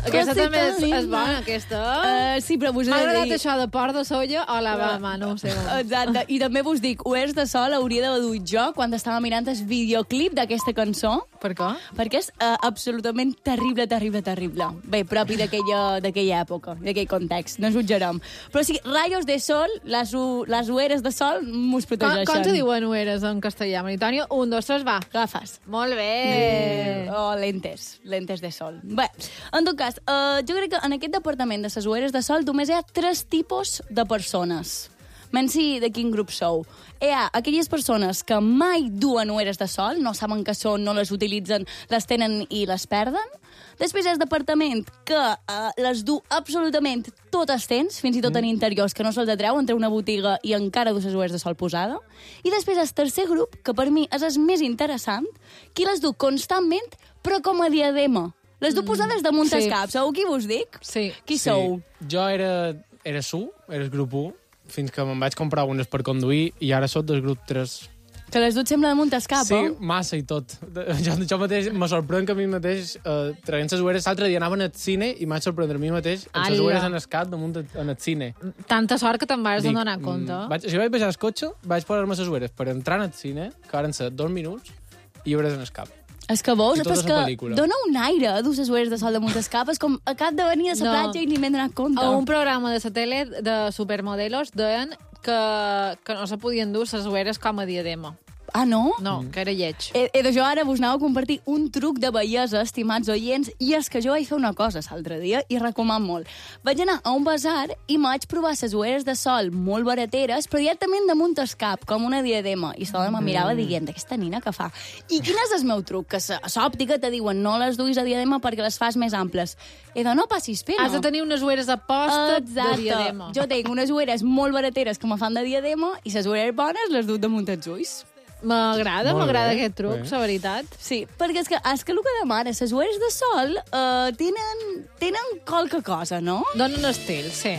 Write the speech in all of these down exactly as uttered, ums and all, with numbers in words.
Aquesta també és, és bona, aquesta. Uh, sí, però vos he M'ha de agradat dir... això de Port de Solla o Alabama, no ho sé. Exacte, i també vos dic, Oers de Sol hauria d'haver duit jo quan estava mirant el videoclip d'aquesta cançó, Per què? perquè és uh, absolutament terrible, terrible, terrible. Bé, propi d'aquella d'aquella època, d'aquell context, no jutjarem. Però sí, rayos de sol, les, u, les ueres de sol mos Com, protegeixen. com se diuen ueres en castellà, Maritònia? Un, dos, tres, va. Gafes. Molt bé. Eh, o lentes, lentes de sol. Bé, en tot cas, uh, jo crec que en aquest departament de les ueres de sol només hi ha tres tipus de persones. Menci de quin grup sou. Hi ha aquelles persones que mai duen ueres de sol, no saben què són, no les utilitzen, les tenen i les perden. Després hi ha el departament que uh, les du absolutament totes tens, fins i tot en interiors, que no se'ls atreu entre una botiga i encara du les ueres de sol posada. I després hi ha el tercer grup, que per mi és el més interessant, qui les du constantment, però com a diadema. Les du posades damunt sí. els caps. Sabeu qui vos dic? Sí. Qui Sí. sou? Jo era, era su, era el grup u, fins que me'n vaig comprar unes per conduir i ara sóc del grup tres. Que les duts sempre damunt els caps, Sí, eh? massa i tot. Jo, jo mateix, me sorprèn que a mi mateix, eh, traient les ueres, l'altre dia anaven al cine i m'haig sorprendre a mi mateix amb les Ala. ueres en el cap damunt de- en el cine. Tanta sort que te'n vas Dic, donar compte. mm, Vaig, si vaig baixar el cotxe, vaig posar-me les ueres per entrar al cine, que varen ser dos minuts, i ueres en el cap. És que veus, I tota és la que pel·lícula. dona un aire a dur les ueres de sol damunt els caps, és com acab de venir a la No. platja i ni m'he donat compte. A un programa de la tele de supermodelos deien que, que no se podien dur les ueres com a diadema. Ah, no? No, que era lleig. Eh, eh, de jo ara vos anava a compartir un truc de bellesa, estimats oients, i és que jo vaig fer una cosa l'altre dia i recoman molt. Vaig anar a un basar i m'haig provar les ueres de sol molt barateres, però directament damunt el cap, com una diadema. I tothom me mirava dient, aquesta nina què fa? I quin és el meu truc? Que a l'òptica te diuen, no les duis a diadema perquè les fas més amples. He de no passis pena. Has de tenir unes ueres a posta de diadema. Jo tinc unes ueres molt barateres que me fan de diadema i les ueres bones les duc damunt els ulls. M'agrada, Molt m'agrada bé, aquest truc, bé. la veritat. Sí, perquè és que, és que el que demana, les ueres de sol uh, tenen, tenen qualque cosa, no? Donen estil, sí.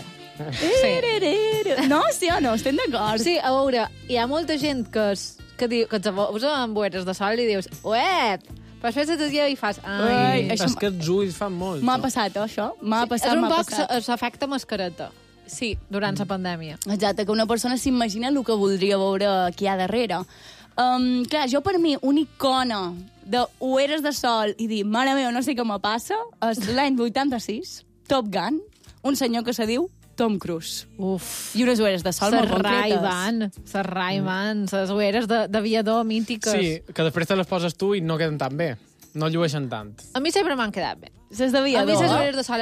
Sí. No, sí o no? Estem d'acord. Sí, a veure, hi ha molta gent que, es, que, diu, que te posa amb ueres de sol i dius, uet, però després et dia i fas, ai... Ai, És això que els ulls fan molt. M'ha no? passat, eh, això. M'ha és passat, un m'ha poc passat. l'efecte mascareta Sí, durant la pandèmia. exacte, que una persona s'imagina el que voldria veure qui hi ha darrere. Um, clar, jo per mi, una icona de ueres de sol i dir, mare meva, no sé què me passa, és l'any vuitanta-sis, Top Gun, un senyor que se diu Tom Cruise. Uf. I unes ueres de sol molt Les concretes. Ray-Ban, les Ray-Ban, les ueres de- d'aviador mítiques. Sí, que després te les poses tu i no queden tan bé. No llueixen tant. A mi sempre m'han quedat bé. Les A mi d'aviador. les ueres de sol